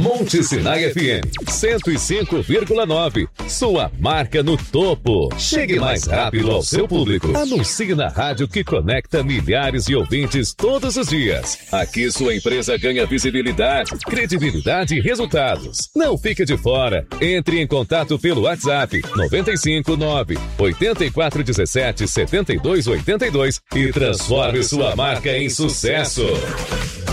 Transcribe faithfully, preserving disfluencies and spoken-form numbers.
Monte Sinai F M cento e cinco vírgula nove. Sua marca no topo. Chegue mais rápido ao seu público. Anuncie na rádio que conecta milhares de ouvintes todos os dias. Aqui sua empresa ganha visibilidade, credibilidade e resultados. Não fique de fora. Entre em contato pelo WhatsApp nove cinco nove, oito quatro um sete, sete dois oito dois e transforme sua marca em sucesso.